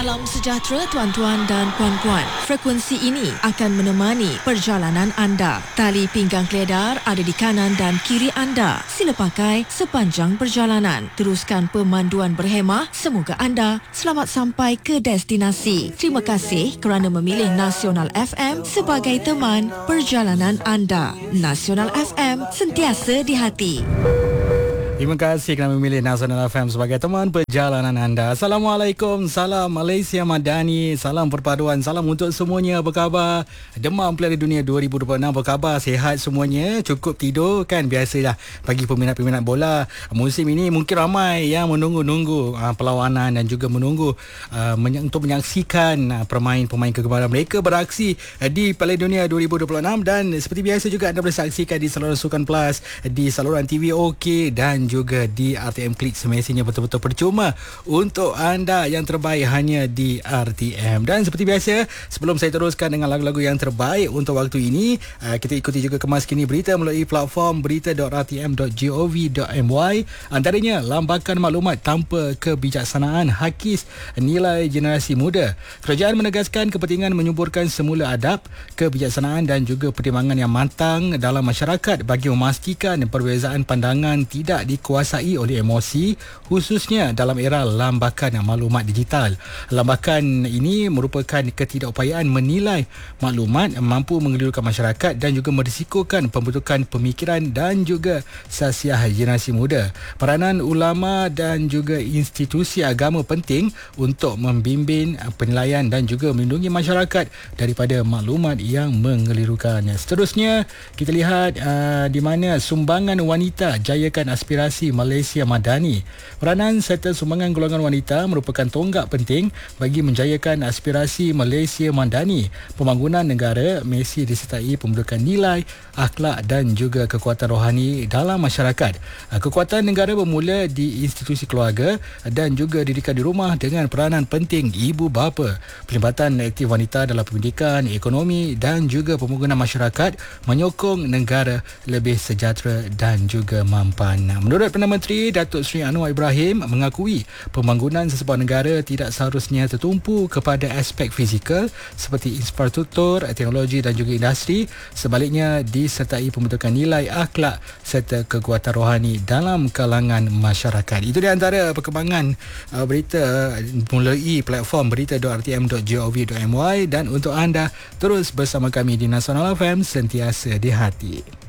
Salam sejahtera tuan-tuan dan puan-puan. Frekuensi ini akan menemani perjalanan anda. Tali pinggang keledar ada di kanan dan kiri anda. Sila pakai sepanjang perjalanan. Teruskan pemanduan berhemah. Semoga anda selamat sampai ke destinasi. Terima kasih kerana memilih Nasional FM sebagai teman perjalanan anda. Nasional FM, sentiasa di hati. Terima kasih kerana memilih Nasional FM sebagai teman perjalanan anda. Assalamualaikum, salam Malaysia Madani, salam perpaduan, salam untuk semuanya. Apa khabar? Demam Piala Dunia 2026, apa khabar? Sihat semuanya? Cukup tidur kan? Biasalah bagi peminat-peminat bola. Musim ini mungkin ramai yang menunggu-nunggu perlawanan dan juga menunggu untuk menyaksikan pemain-pemain kegemaran mereka beraksi di Piala Dunia 2026. Dan seperti biasa juga anda boleh saksikan di saluran Sukan Plus, di saluran TV OK dan juga di RTM Klik. Semestinya betul-betul percuma untuk anda. Yang terbaik hanya di RTM. Dan seperti biasa, sebelum saya teruskan dengan lagu-lagu yang terbaik untuk waktu ini, kita ikuti juga kemas kini berita melalui platform berita.rtm.gov.my. Antaranya lambakan maklumat tanpa kebijaksanaan hakis nilai generasi muda. Kerajaan menegaskan kepentingan menyuburkan semula adab, kebijaksanaan dan juga pertimbangan yang matang dalam masyarakat bagi memastikan perbezaan pandangan tidak dikuasai oleh emosi, khususnya dalam era lambakan maklumat digital. Lambakan ini merupakan ketidakupayaan menilai maklumat mampu mengelirukan masyarakat dan juga merisikokan pembentukan pemikiran dan juga sasiah generasi muda. Peranan ulama dan juga institusi agama penting untuk membimbing penilaian dan juga melindungi masyarakat daripada maklumat yang mengelirukan. Seterusnya, kita lihat di mana sumbangan wanita jayakan aspirasi Malaysia Madani. Peranan serta sumbangan golongan wanita merupakan tonggak penting bagi menjayakan aspirasi Malaysia Madani. Pembangunan negara mesti disertai pembentukan nilai, akhlak dan juga kekuatan rohani dalam masyarakat. Kekuatan negara bermula di institusi keluarga dan juga didikan di rumah dengan peranan penting ibu bapa. Pelibatan aktif wanita dalam pendidikan, ekonomi dan juga pembangunan masyarakat menyokong negara lebih sejahtera dan juga mampan. Menurut Perdana Menteri Datuk Seri Anwar Ibrahim mengakui pembangunan sesebuah negara tidak seharusnya tertumpu kepada aspek fizikal seperti infrastruktur, teknologi dan juga industri. Sebaliknya, disertai pembentukan nilai akhlak serta kekuatan rohani dalam kalangan masyarakat. Itu di antara perkembangan berita melalui platform berita.rtm.gov.my. Dan untuk anda, terus bersama kami di Nasional FM, sentiasa di hati.